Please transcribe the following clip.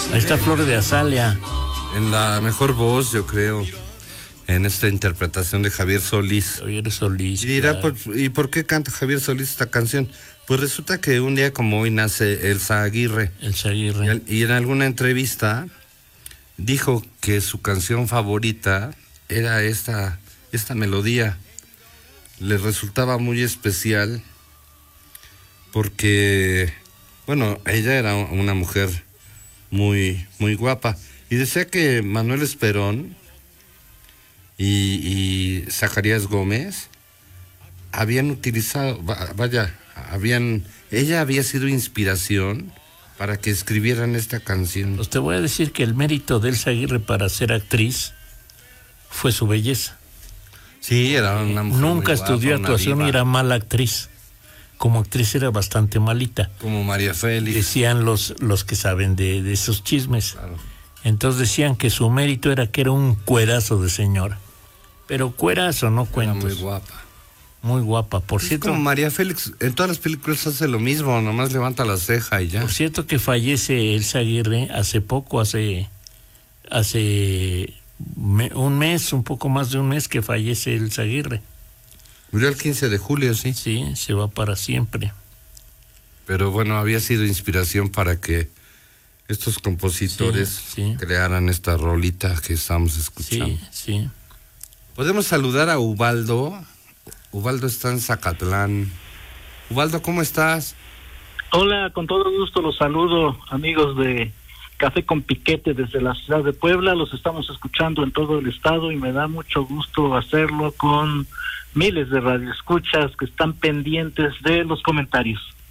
Ahí está Flor de Azalea. En la mejor voz, yo creo, en esta interpretación de Javier Solís. Javier Solís. Y dirá, claro. ¿y por qué canta Javier Solís esta canción? Pues resulta que un día como hoy nace Elsa Aguirre. Elsa Aguirre. Y en alguna entrevista dijo que su canción favorita era esta melodía. Le resultaba muy especial porque, bueno, ella era una mujer muy, muy guapa. Y decía que Manuel Esperón y Zacarías Gómez habían utilizado, ella había sido inspiración para que escribieran esta canción. Pues te voy a decir que el mérito de Elsa Aguirre para ser actriz fue su belleza. Sí, era una mujer Nunca muy guapa, estudió una actuación diva. y era mala actriz. Como actriz era bastante malita. Como María Félix. Decían los que saben de esos chismes. Claro. Entonces decían que su mérito era que era un cuerazo de señora. Pero cuerazo, no Era cuentos. muy guapa. Muy guapa. Por Es cierto, como María Félix, en todas las películas hace lo mismo, nomás levanta la ceja y ya. por cierto que fallece Elsa Aguirre hace poco, hace un mes, un poco más de un mes que fallece Elsa Aguirre. Murió el 15 de julio, sí. Sí, se va para siempre. Pero bueno, había sido inspiración para que estos compositores Sí. crearan esta rolita que estamos escuchando. Sí. Podemos saludar a Ubaldo. Ubaldo está en Zacatlán. Ubaldo, ¿cómo estás? Hola, con todo gusto los saludo, amigos de Café con Piquete desde la ciudad de Puebla. Los estamos escuchando en todo el estado y me da mucho gusto hacerlo con miles de radioescuchas que están pendientes de los comentarios.